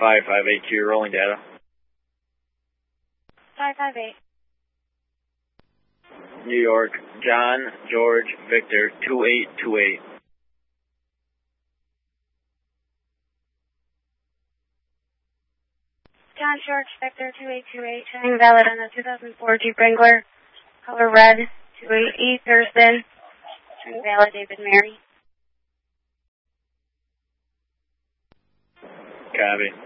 558 to your rolling data. 558. New York, John, George, Victor, 2828. John, George, Victor, 2828, showing valid on the 2004 Jeep Wrangler, color red, 288 Thurston, showing valid David Mary. Copy.